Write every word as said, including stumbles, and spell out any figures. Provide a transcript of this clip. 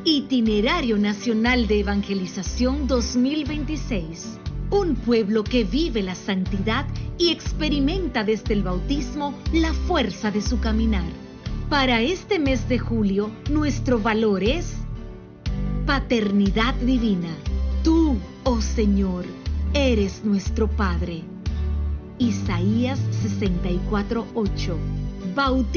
Itinerario Nacional de Evangelización dos mil veintiséis. Un pueblo que vive la santidad y experimenta desde el bautismo la fuerza de su caminar. Para este mes de julio, nuestro valor es paternidad divina. Tú, oh Señor, eres nuestro Padre. Isaías sesenta y cuatro, ocho. Bautismo